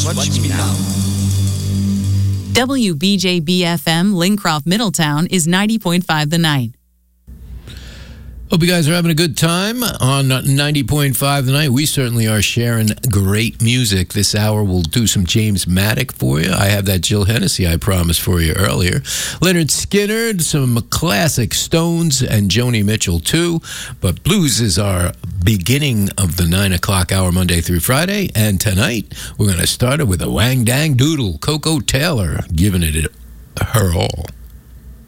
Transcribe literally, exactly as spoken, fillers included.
Touch Me Now. W B J B F M, Lincroft, Middletown is ninety point five The Night. Hope you guys are having a good time on ninety point five The Night. We certainly are sharing great music. This hour we'll do some James Maddock for you. I have that Jill Hennessy I promised for you earlier. Leonard Skinner, some classic Stones, and Joni Mitchell too. But blues is our beginning of the nine o'clock hour Monday through Friday. And tonight we're going to start it with a Wang Dang Doodle. Coco Taylor giving it her all.